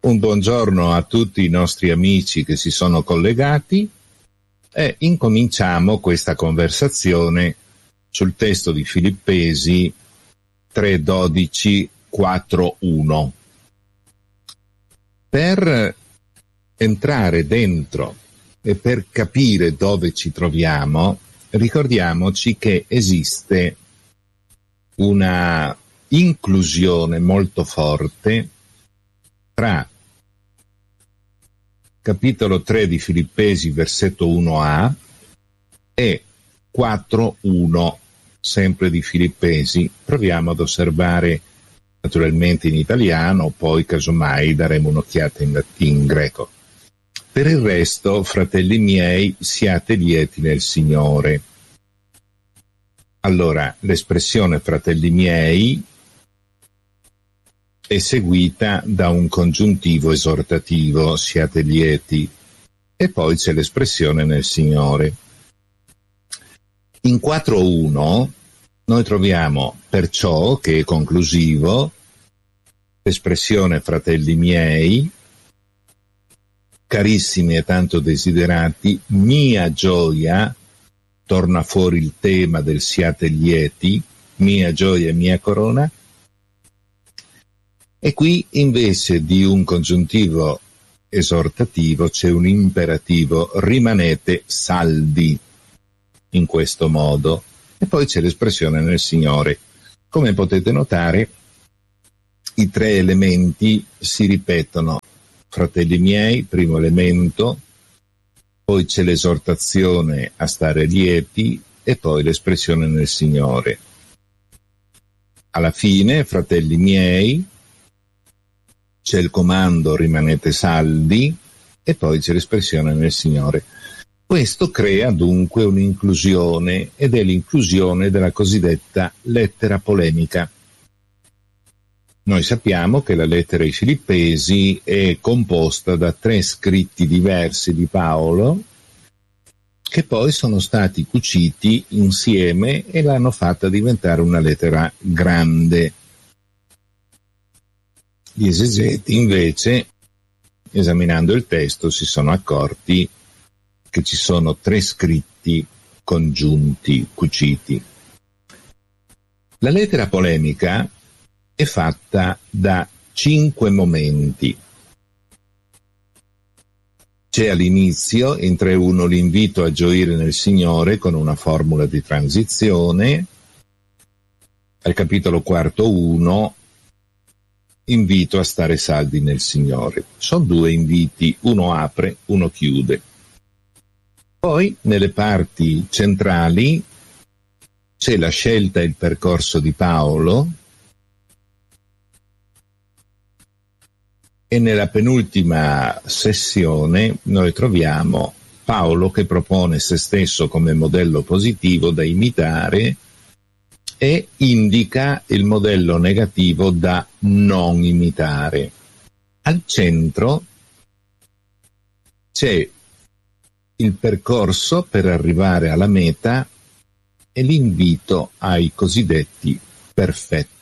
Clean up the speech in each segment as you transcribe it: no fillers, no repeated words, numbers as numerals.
un buongiorno a tutti i nostri amici che si sono collegati e incominciamo questa conversazione sul testo di Filippesi 3:12-4:1. Per entrare dentro e per capire dove ci troviamo, ricordiamoci che esiste una inclusione molto forte tra capitolo 3 di Filippesi, versetto 1a, e 4:1, sempre di Filippesi. Proviamo ad osservare naturalmente in italiano, poi casomai daremo un'occhiata in greco. Per il resto, fratelli miei, siate lieti nel Signore. Allora, l'espressione fratelli miei è seguita da un congiuntivo esortativo, siate lieti, e poi c'è l'espressione nel Signore. In 4:1 noi troviamo perciò, che è conclusivo, l'espressione fratelli miei, carissimi e tanto desiderati, mia gioia, torna fuori il tema del siate lieti, mia gioia e mia corona, e qui invece di un congiuntivo esortativo c'è un imperativo, rimanete saldi, in questo modo, e poi c'è l'espressione nel Signore. Come potete notare, i tre elementi si ripetono. Fratelli miei, primo elemento, poi c'è l'esortazione a stare lieti e poi l'espressione nel Signore. Alla fine, fratelli miei, c'è il comando rimanete saldi e poi c'è l'espressione nel Signore. Questo crea dunque un'inclusione ed è l'inclusione della cosiddetta lettera polemica. Noi sappiamo che la lettera ai Filippesi è composta da 3 scritti diversi di Paolo che poi sono stati cuciti insieme e l'hanno fatta diventare una lettera grande. Gli esegeti invece, esaminando il testo, si sono accorti che ci sono 3 scritti congiunti, cuciti. La lettera polemica è fatta da 5 momenti. C'è all'inizio, in 3:1, l'invito a gioire nel Signore con una formula di transizione. Al capitolo 4:1, invito a stare saldi nel Signore. Sono 2 inviti, uno apre, uno chiude. Poi, nelle parti centrali, c'è la scelta e il percorso di Paolo, e nella penultima sessione noi troviamo Paolo che propone se stesso come modello positivo da imitare e indica il modello negativo da non imitare. Al centro c'è il percorso per arrivare alla meta e l'invito ai cosiddetti perfetti.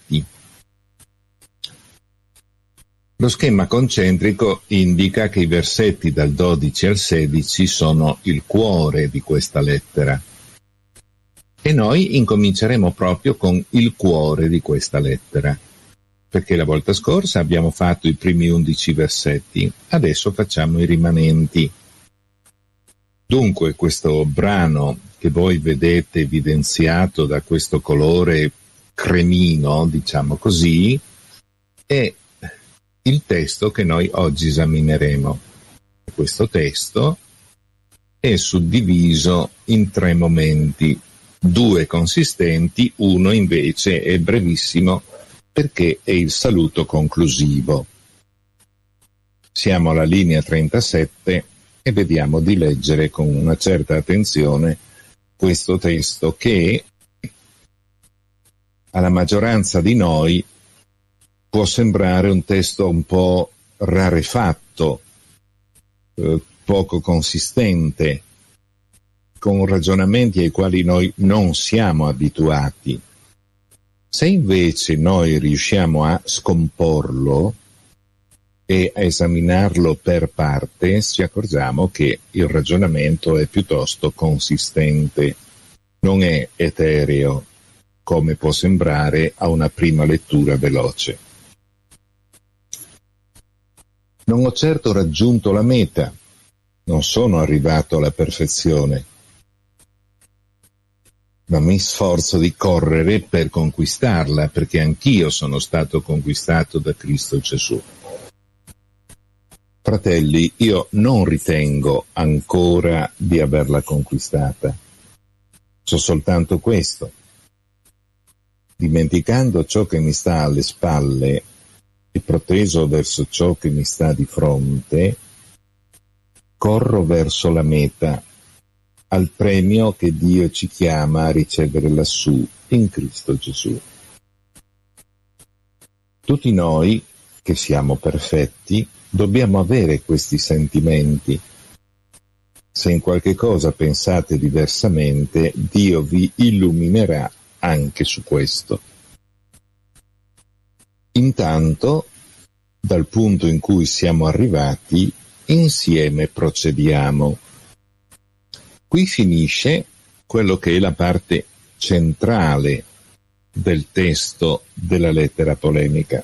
Lo schema concentrico indica che i versetti dal 12 al 16 sono il cuore di questa lettera. E noi incominceremo proprio con il cuore di questa lettera, perché la volta scorsa abbiamo fatto i primi 11 versetti, adesso facciamo i rimanenti. Dunque questo brano che voi vedete evidenziato da questo colore cremino, diciamo così, è il testo che noi oggi esamineremo. Questo testo è suddiviso in 3 momenti, 2 consistenti, uno invece è brevissimo perché è il saluto conclusivo. Siamo alla linea 37 e vediamo di leggere con una certa attenzione questo testo che alla maggioranza di noi può sembrare un testo un po' rarefatto, poco consistente, con ragionamenti ai quali noi non siamo abituati. Se invece noi riusciamo a scomporlo, e a esaminarlo per parte ci accorgiamo che il ragionamento è piuttosto consistente, non è etereo come può sembrare a una prima lettura veloce. Non ho certo raggiunto la meta, non sono arrivato alla perfezione, ma mi sforzo di correre per conquistarla, perché anch'io sono stato conquistato da Cristo Gesù. Fratelli, io non ritengo ancora di averla conquistata. So soltanto questo. Dimenticando ciò che mi sta alle spalle e proteso verso ciò che mi sta di fronte, corro verso la meta, al premio che Dio ci chiama a ricevere lassù, in Cristo Gesù. Tutti noi, che siamo perfetti, dobbiamo avere questi sentimenti. Se in qualche cosa pensate diversamente, Dio vi illuminerà anche su questo. Intanto, dal punto in cui siamo arrivati, insieme procediamo. Qui finisce quello che è la parte centrale del testo della lettera polemica.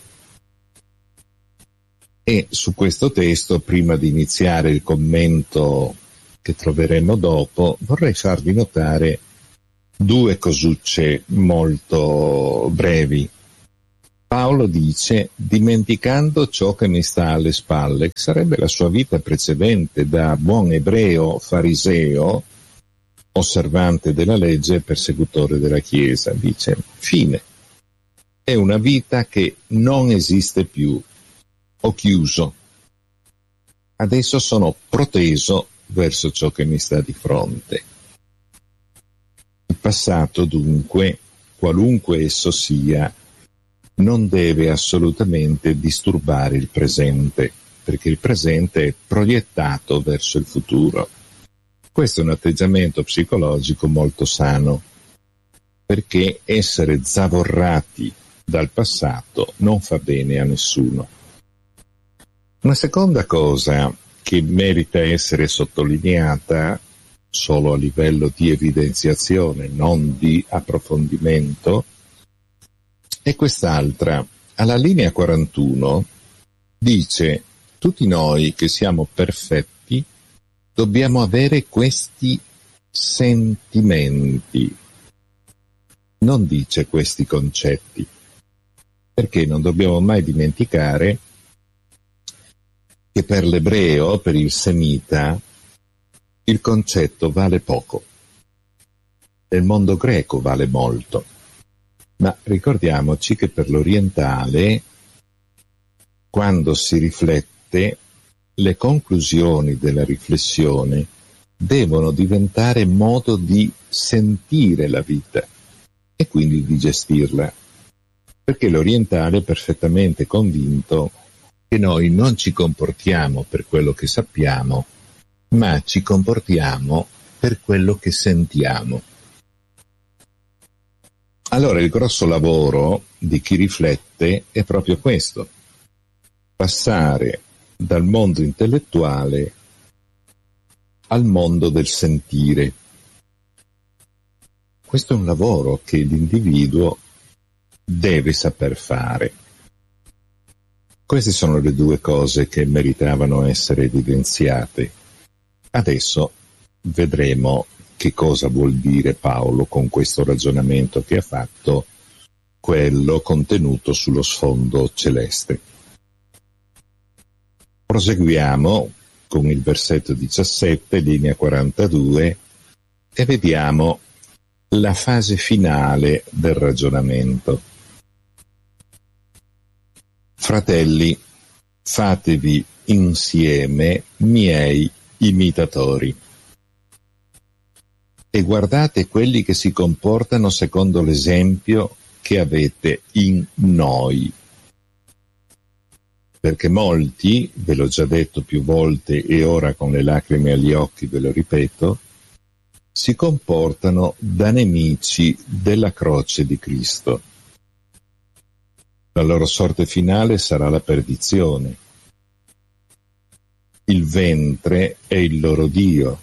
E su questo testo, prima di iniziare il commento che troveremo dopo, vorrei farvi notare due cosucce molto brevi. Paolo dice, dimenticando ciò che mi sta alle spalle, che sarebbe la sua vita precedente da buon ebreo, fariseo, osservante della legge e persecutore della Chiesa. Dice, fine. È una vita che non esiste più. Ho chiuso. Adesso sono proteso verso ciò che mi sta di fronte. Il passato, dunque, qualunque esso sia, non deve assolutamente disturbare il presente, perché il presente è proiettato verso il futuro. Questo è un atteggiamento psicologico molto sano, perché essere zavorrati dal passato non fa bene a nessuno. Una seconda cosa che merita essere sottolineata solo a livello di evidenziazione, non di approfondimento, è quest'altra. Alla linea 41 dice: tutti noi che siamo perfetti dobbiamo avere questi sentimenti. Non dice questi concetti, perché non dobbiamo mai dimenticare che per l'ebreo, per il semita, il concetto vale poco. Nel mondo greco vale molto. Ma ricordiamoci che per l'orientale, quando si riflette, le conclusioni della riflessione devono diventare modo di sentire la vita e quindi di gestirla. Perché l'orientale è perfettamente convinto che noi non ci comportiamo per quello che sappiamo, ma ci comportiamo per quello che sentiamo. Allora il grosso lavoro di chi riflette è proprio questo: passare dal mondo intellettuale al mondo del sentire. Questo è un lavoro che l'individuo deve saper fare. Queste sono le due cose che meritavano essere evidenziate. Adesso vedremo che cosa vuol dire Paolo con questo ragionamento che ha fatto, quello contenuto sullo sfondo celeste. Proseguiamo con il versetto 17, linea 42, e vediamo la fase finale del ragionamento. Fratelli, fatevi insieme miei imitatori e guardate quelli che si comportano secondo l'esempio che avete in noi. Perché molti, ve l'ho già detto più volte e ora con le lacrime agli occhi ve lo ripeto, si comportano da nemici della croce di Cristo. La loro sorte finale sarà la perdizione, il ventre è il loro Dio.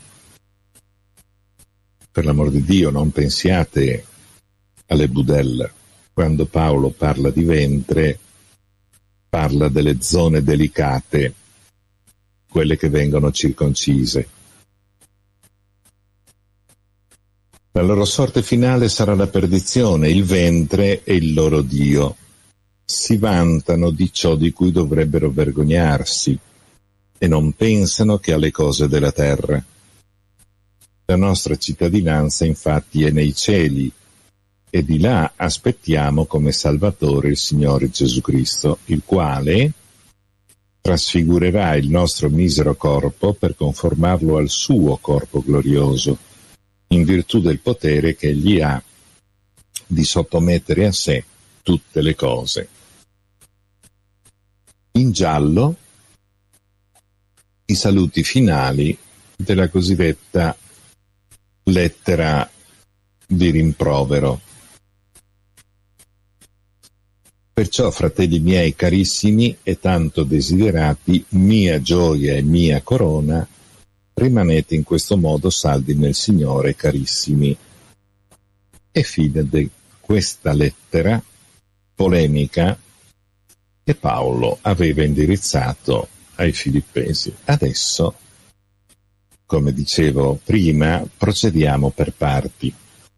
Per l'amor di Dio, non pensiate alle budelle. Quando Paolo parla di ventre, parla delle zone delicate, quelle che vengono circoncise. La loro sorte finale sarà la perdizione, il ventre è il loro Dio. Si vantano di ciò di cui dovrebbero vergognarsi e non pensano che alle cose della terra. La nostra cittadinanza infatti è nei cieli e di là aspettiamo come Salvatore il Signore Gesù Cristo, il quale trasfigurerà il nostro misero corpo per conformarlo al suo corpo glorioso, in virtù del potere che egli ha di sottomettere a sé tutte le cose. In giallo i saluti finali della cosiddetta lettera di rimprovero. Perciò, fratelli miei carissimi e tanto desiderati, mia gioia e mia corona, rimanete in questo modo saldi nel Signore, carissimi. E fine di questa lettera polemica che Paolo aveva indirizzato ai Filippesi. Adesso, come dicevo prima, procediamo per parti.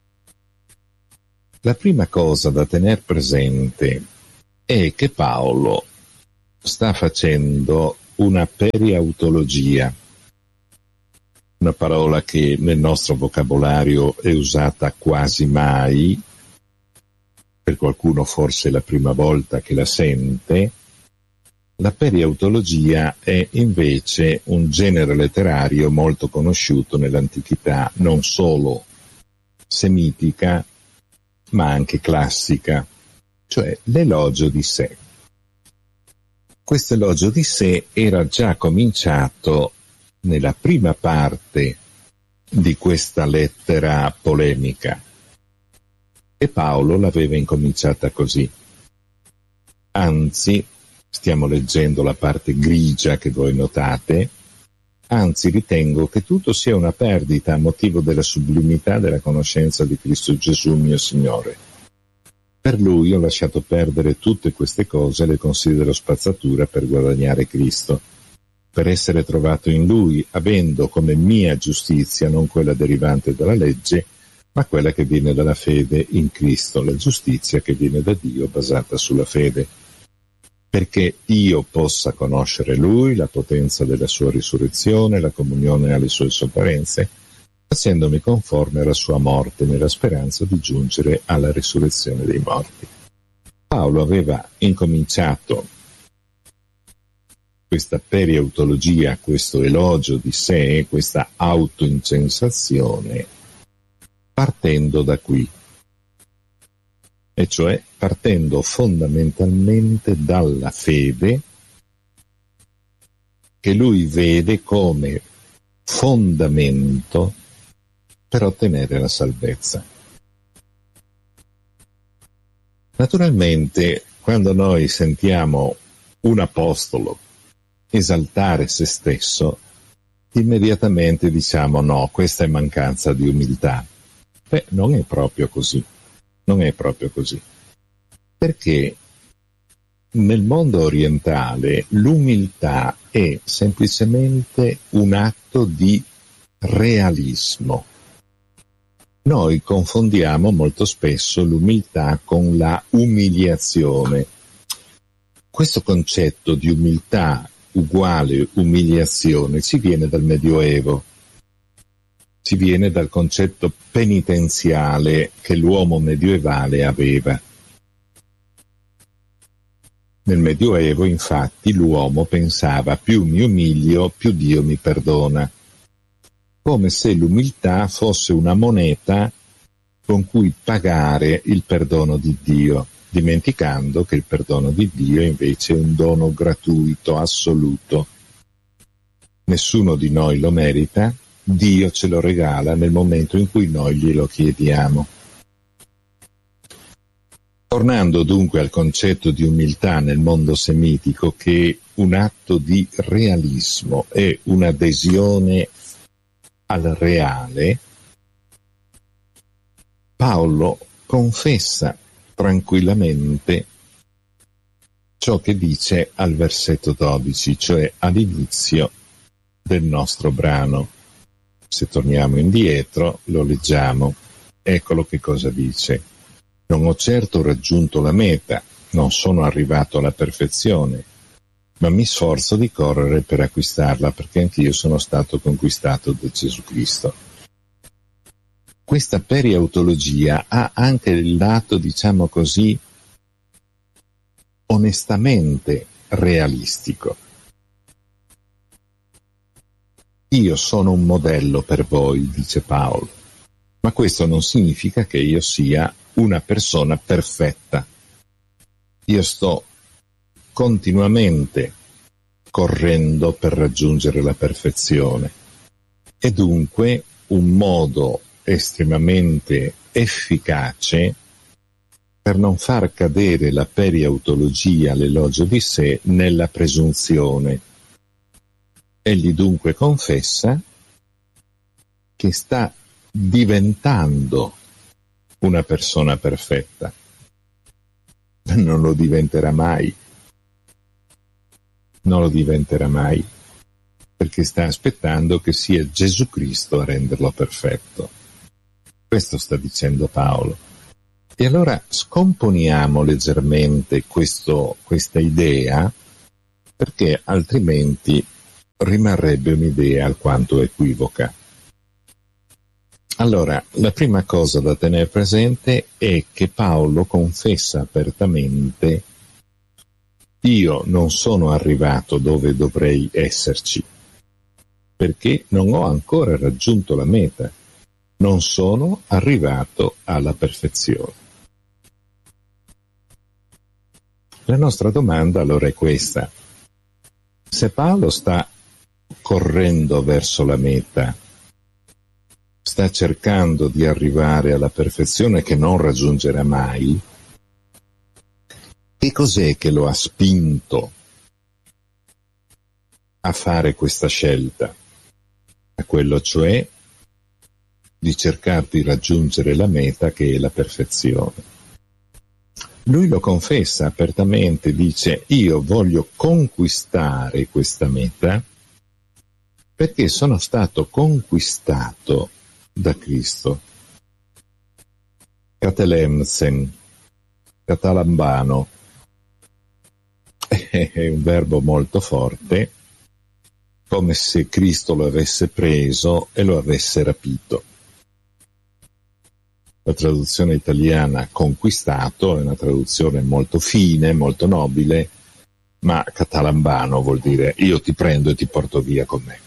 La prima cosa da tener presente è che Paolo sta facendo una periautologia, una parola che nel nostro vocabolario è usata quasi mai, per qualcuno forse è la prima volta che la sente. La periautologia è invece un genere letterario molto conosciuto nell'antichità, non solo semitica, ma anche classica, cioè l'elogio di sé. Questo elogio di sé era già cominciato nella prima parte di questa lettera polemica e Paolo l'aveva incominciata così. Anzi, stiamo leggendo la parte grigia che voi notate, anzi ritengo che tutto sia una perdita a motivo della sublimità della conoscenza di Cristo Gesù mio Signore. Per Lui ho lasciato perdere tutte queste cose e le considero spazzatura per guadagnare Cristo, per essere trovato in Lui, avendo come mia giustizia non quella derivante dalla legge, ma quella che viene dalla fede in Cristo, la giustizia che viene da Dio basata sulla fede, perché io possa conoscere Lui, la potenza della sua risurrezione, la comunione alle sue sofferenze, facendomi conforme alla sua morte nella speranza di giungere alla risurrezione dei morti. Paolo aveva incominciato questa periautologia, questo elogio di sé, questa autoincensazione, partendo da qui, e cioè partendo fondamentalmente dalla fede che lui vede come fondamento per ottenere la salvezza. Naturalmente, quando noi sentiamo un apostolo esaltare se stesso, immediatamente diciamo no, questa è mancanza di umiltà. Beh, non è proprio così. Non è proprio così. Perché nel mondo orientale l'umiltà è semplicemente un atto di realismo. Noi confondiamo molto spesso l'umiltà con la umiliazione. Questo concetto di umiltà uguale umiliazione ci viene dal Medioevo, ci viene dal concetto penitenziale che l'uomo medievale aveva. Nel Medioevo, infatti, l'uomo pensava più mi umilio, più Dio mi perdona, come se l'umiltà fosse una moneta con cui pagare il perdono di Dio, dimenticando che il perdono di Dio invece è un dono gratuito, assoluto. Nessuno di noi lo merita, Dio ce lo regala nel momento in cui noi glielo chiediamo. Tornando dunque al concetto di umiltà nel mondo semitico, che è un atto di realismo e un'adesione al reale, Paolo confessa tranquillamente ciò che dice al versetto 12, cioè all'inizio del nostro brano. Se torniamo indietro, lo leggiamo. Eccolo che cosa dice. Non ho certo raggiunto la meta, non sono arrivato alla perfezione, ma mi sforzo di correre per acquistarla, perché anch'io sono stato conquistato da Gesù Cristo. Questa periautologia ha anche il lato, diciamo così, onestamente realistico. Io sono un modello per voi, dice Paolo, ma questo non significa che io sia una persona perfetta. Io sto continuamente correndo per raggiungere la perfezione e dunque un modo estremamente efficace per non far cadere la periautologia, l'elogio di sé, nella presunzione. Egli dunque confessa che sta diventando una persona perfetta. Non lo diventerà mai. Non lo diventerà mai, perché sta aspettando che sia Gesù Cristo a renderlo perfetto. Questo sta dicendo Paolo. E allora scomponiamo leggermente questa idea, perché altrimenti rimarrebbe un'idea alquanto equivoca. Allora, la prima cosa da tenere presente è che Paolo confessa apertamente: io non sono arrivato dove dovrei esserci, perché non ho ancora raggiunto la meta, non sono arrivato alla perfezione. La nostra domanda allora è questa: se Paolo sta correndo verso la meta, sta cercando di arrivare alla perfezione che non raggiungerà mai, che cos'è che lo ha spinto a fare questa scelta? A quello cioè di cercare di raggiungere la meta, che è la perfezione. Lui lo confessa apertamente, dice: io voglio conquistare questa meta perché sono stato conquistato da Cristo. Catalemsen, catalambano, è un verbo molto forte, come se Cristo lo avesse preso e lo avesse rapito. La traduzione italiana conquistato è una traduzione molto fine, molto nobile, ma catalambano vuol dire io ti prendo e ti porto via con me.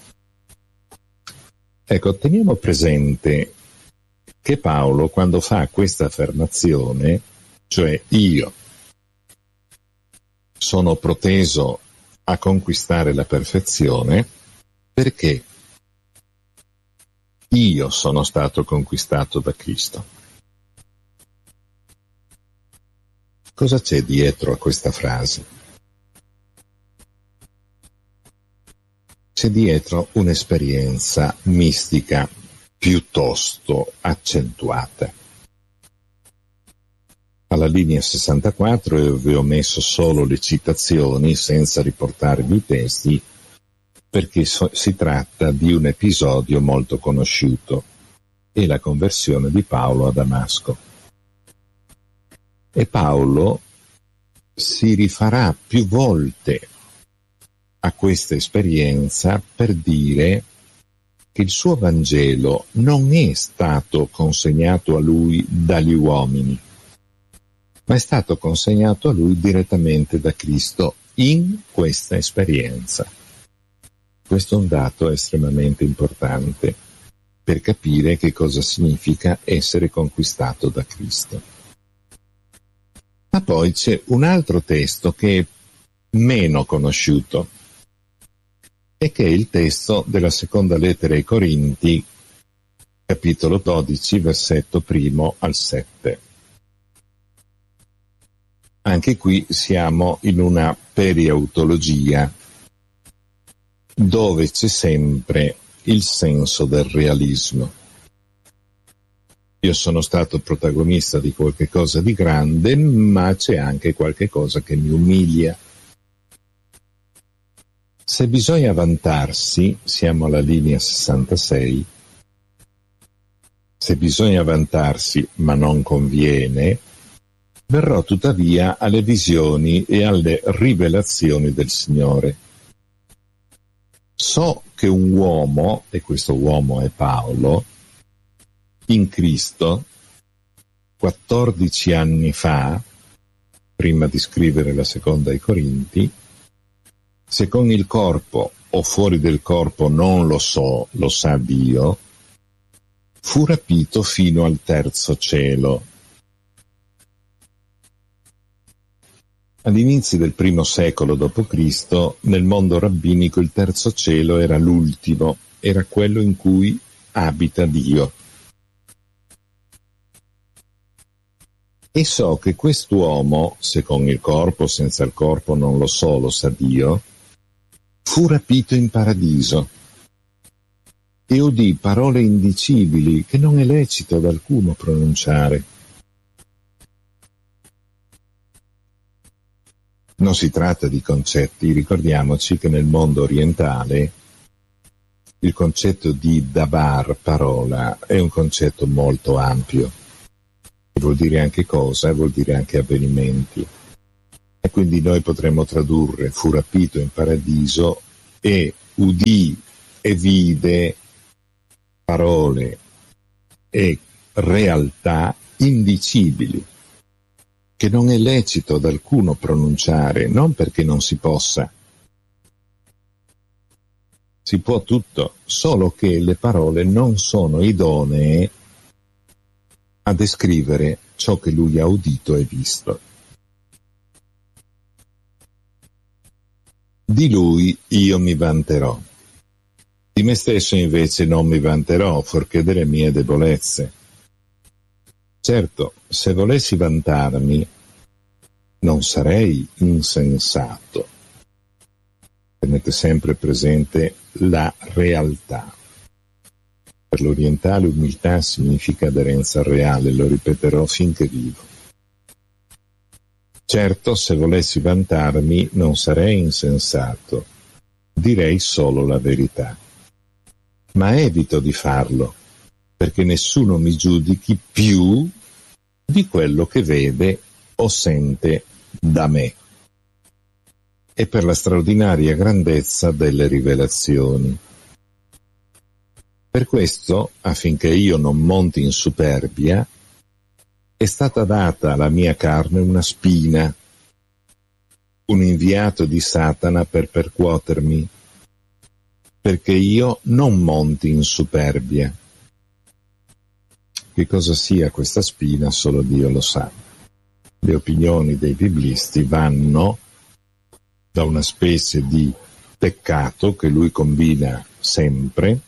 Ecco, teniamo presente che Paolo, quando fa questa affermazione, cioè io sono proteso a conquistare la perfezione, perché io sono stato conquistato da Cristo. Cosa c'è dietro a questa frase? C'è dietro un'esperienza mistica piuttosto accentuata. Alla linea 64 io vi ho messo solo le citazioni senza riportarvi i testi, perché si tratta di un episodio molto conosciuto, è la conversione di Paolo a Damasco. E Paolo si rifarà più volte a questa esperienza per dire che il suo Vangelo non è stato consegnato a lui dagli uomini, ma è stato consegnato a lui direttamente da Cristo in questa esperienza. Questo è un dato estremamente importante per capire che cosa significa essere conquistato da Cristo. Ma poi c'è un altro testo che è meno conosciuto, e che è il testo della seconda lettera ai Corinti, capitolo 12, versetto 1 al 7. Anche qui siamo in una perieutologia dove c'è sempre il senso del realismo. Io sono stato protagonista di qualche cosa di grande, ma c'è anche qualche cosa che mi umilia. Se bisogna vantarsi, siamo alla linea 66, se bisogna vantarsi, ma non conviene, verrò tuttavia alle visioni e alle rivelazioni del Signore. So che un uomo, e questo uomo è Paolo, in Cristo, 14 anni fa, prima di scrivere la seconda ai Corinti, se con il corpo o fuori del corpo non lo so, lo sa Dio, fu rapito fino al terzo cielo. All'inizio del primo secolo d.C., nel mondo rabbinico il terzo cielo era l'ultimo, era quello in cui abita Dio. E so che quest'uomo, se con il corpo o senza il corpo non lo so, lo sa Dio, fu rapito in paradiso e udì parole indicibili che non è lecito ad alcuno pronunciare. Non si tratta di concetti, ricordiamoci che nel mondo orientale il concetto di dabar, parola, è un concetto molto ampio. Vuol dire anche cosa, vuol dire anche avvenimenti. E quindi noi potremmo tradurre fu rapito in paradiso e udì e vide parole e realtà indicibili che non è lecito ad alcuno pronunciare, non perché non si possa. Si può tutto, solo che le parole non sono idonee a descrivere ciò che lui ha udito e visto. Di lui io mi vanterò. Di me stesso invece non mi vanterò, fuorché delle mie debolezze. Certo, se volessi vantarmi, non sarei insensato. Tenete sempre presente la realtà. Per l'orientale umiltà significa aderenza reale, lo ripeterò finché vivo. Certo, se volessi vantarmi, non sarei insensato. Direi solo la verità. Ma evito di farlo, perché nessuno mi giudichi più di quello che vede o sente da me, e per la straordinaria grandezza delle rivelazioni. Per questo, affinché io non monti in superbia, è stata data alla mia carne una spina, un inviato di Satana per percuotermi, perché io non monti in superbia. Che cosa sia questa spina solo Dio lo sa. Le opinioni dei biblisti vanno da una specie di peccato che lui combina sempre,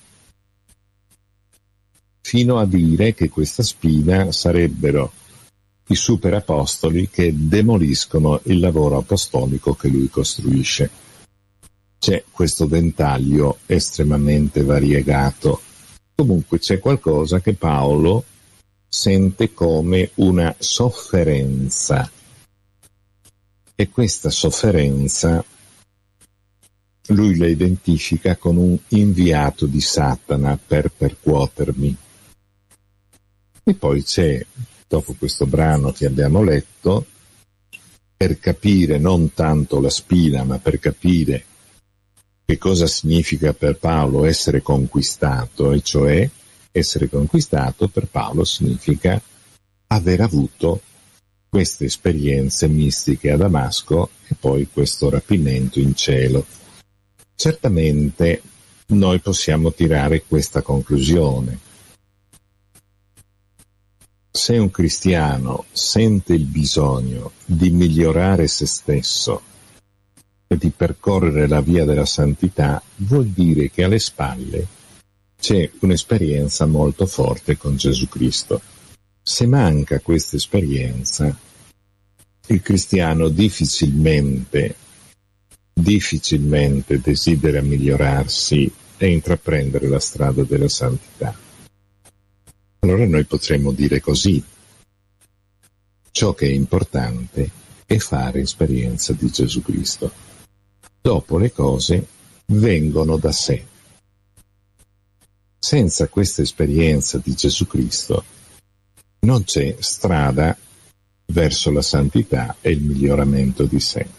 fino a dire che questa spina sarebbero i superapostoli che demoliscono il lavoro apostolico che lui costruisce. C'è questo ventaglio estremamente variegato. Comunque c'è qualcosa che Paolo sente come una sofferenza, e questa sofferenza lui la identifica con un inviato di Satana per percuotermi. E poi c'è, dopo questo brano che abbiamo letto, per capire non tanto la spina, ma per capire che cosa significa per Paolo essere conquistato, e cioè essere conquistato per Paolo significa aver avuto queste esperienze mistiche a Damasco e poi questo rapimento in cielo. Certamente noi possiamo tirare questa conclusione. Se un cristiano sente il bisogno di migliorare se stesso e di percorrere la via della santità, vuol dire che alle spalle c'è un'esperienza molto forte con Gesù Cristo. Se manca questa esperienza, il cristiano difficilmente desidera migliorarsi e intraprendere la strada della santità. Allora noi potremmo dire così: ciò che è importante è fare esperienza di Gesù Cristo. Dopo le cose vengono da sé. Senza questa esperienza di Gesù Cristo non c'è strada verso la santità e il miglioramento di sé.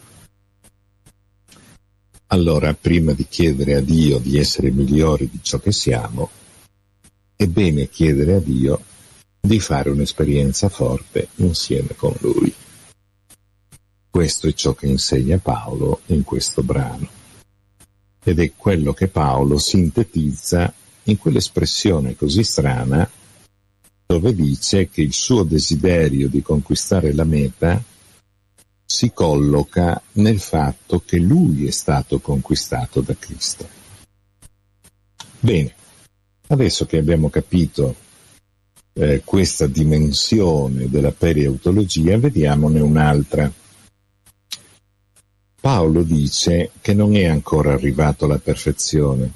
Allora, prima di chiedere a Dio di essere migliori di ciò che siamo, è bene chiedere a Dio di fare un'esperienza forte insieme con Lui. Questo è ciò che insegna Paolo in questo brano. Ed è quello che Paolo sintetizza in quell'espressione così strana dove dice che il suo desiderio di conquistare la meta si colloca nel fatto che lui è stato conquistato da Cristo. Bene, adesso che abbiamo capito questa dimensione della perieutologia, vediamone un'altra. Paolo dice che non è ancora arrivato alla perfezione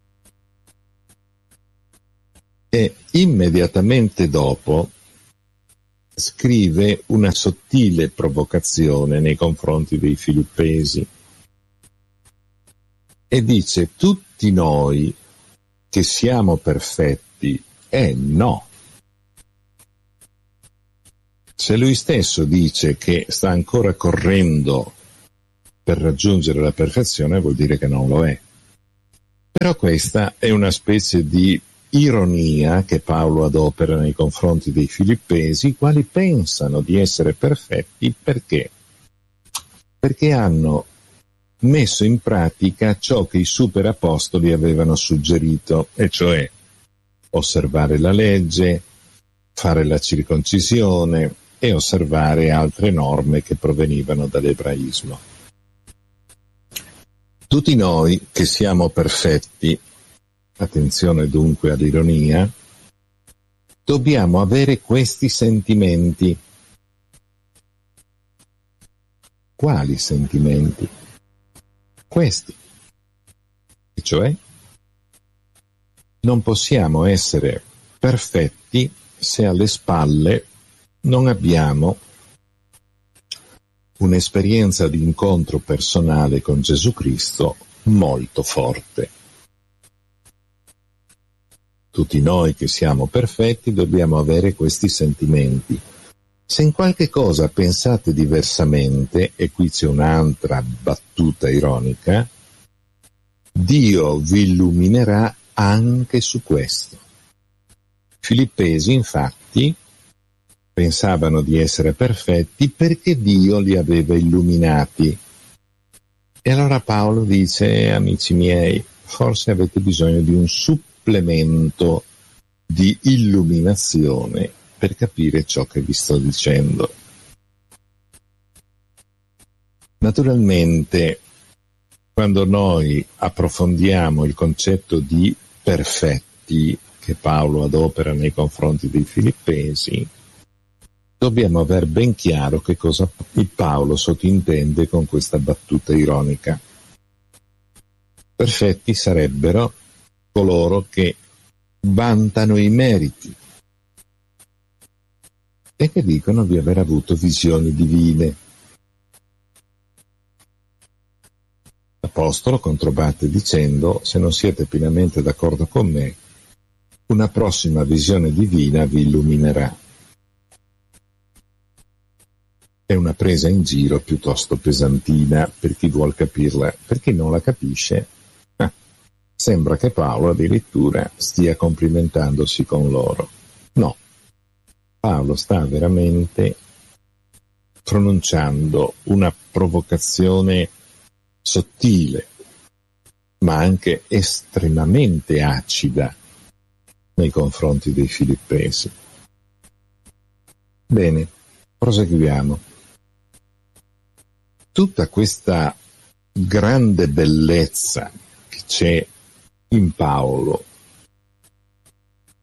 e immediatamente dopo scrive una sottile provocazione nei confronti dei Filippesi e dice: tutti noi che siamo perfetti, no. Se lui stesso dice che sta ancora correndo per raggiungere la perfezione, vuol dire che non lo è. Però questa è una specie di ironia che Paolo adopera nei confronti dei Filippesi, i quali pensano di essere perfetti perché hanno messo in pratica ciò che i superapostoli avevano suggerito, e cioè osservare la legge, fare la circoncisione e osservare altre norme che provenivano dall'ebraismo. Tutti noi che siamo perfetti, attenzione dunque all'ironia, dobbiamo avere questi sentimenti. Quali sentimenti? Questi. E cioè, non possiamo essere perfetti se alle spalle non abbiamo un'esperienza di incontro personale con Gesù Cristo molto forte. Tutti noi che siamo perfetti dobbiamo avere questi sentimenti. Se in qualche cosa pensate diversamente, e qui c'è un'altra battuta ironica, Dio vi illuminerà anche su questo. Filippesi, infatti, pensavano di essere perfetti perché Dio li aveva illuminati. E allora Paolo dice: amici miei, forse avete bisogno di un supplemento di illuminazione per capire ciò che vi sto dicendo. Naturalmente, quando noi approfondiamo il concetto di perfetti che Paolo adopera nei confronti dei Filippesi, dobbiamo aver ben chiaro che cosa Paolo sottintende con questa battuta ironica. Perfetti sarebbero coloro che vantano i meriti e che dicono di aver avuto visioni divine. L'Apostolo controbatte dicendo: se non siete pienamente d'accordo con me, una prossima visione divina vi illuminerà. È una presa in giro piuttosto pesantina per chi vuol capirla. Per chi non la capisce, sembra che Paolo addirittura stia complimentandosi con loro. No, Paolo sta veramente pronunciando una provocazione sottile, ma anche estremamente acida nei confronti dei Filippesi. Bene, proseguiamo. Tutta questa grande bellezza che c'è in Paolo,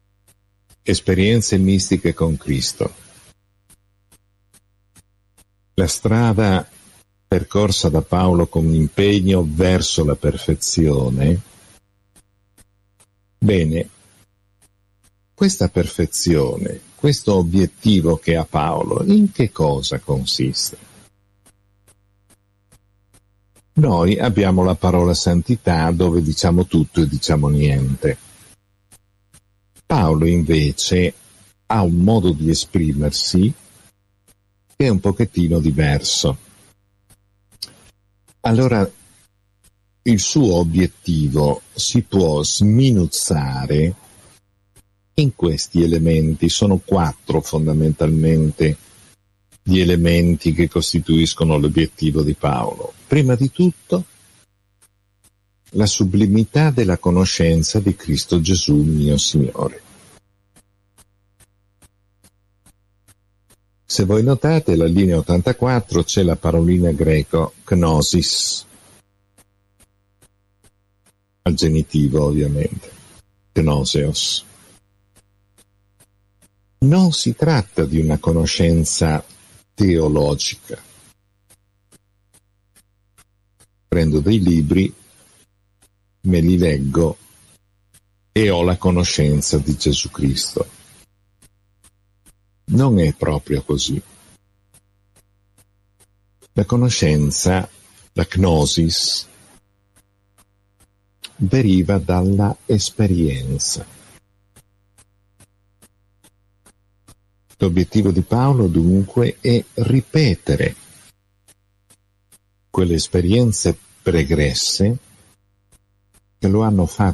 esperienze mistiche con Cristo, La strada percorsa da Paolo con impegno verso la perfezione, bene, questa perfezione, questo obiettivo che ha Paolo, in che cosa consiste? Noi abbiamo la parola santità dove diciamo tutto e diciamo niente. Paolo invece ha un modo di esprimersi che è un pochettino diverso. Allora, il suo obiettivo si può sminuzzare in questi elementi. Sono 4 fondamentalmente gli elementi che costituiscono l'obiettivo di Paolo. Prima di tutto, la sublimità della conoscenza di Cristo Gesù, mio Signore. Se voi notate, alla linea 84 c'è la parolina greco gnosis, al genitivo ovviamente, gnoseos. Non si tratta di una conoscenza teologica. Prendo dei libri, me li leggo e ho la conoscenza di Gesù Cristo. Non è proprio così. La conoscenza, la gnosis, deriva dalla esperienza. L'obiettivo di Paolo dunque è ripetere quelle esperienze pregresse che lo hanno fatto